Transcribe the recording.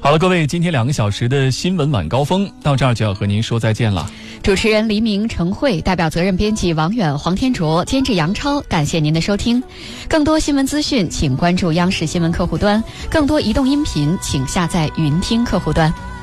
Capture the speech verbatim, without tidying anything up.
好了，各位，今天两个小时的新闻晚高峰到这儿就要和您说再见了。 主持人黎明、程慧，代表责任编辑王远、黄天卓，监制杨超，感谢您的收听。更多新闻资讯，请关注央视新闻客户端；更多移动音频，请下载云听客户端。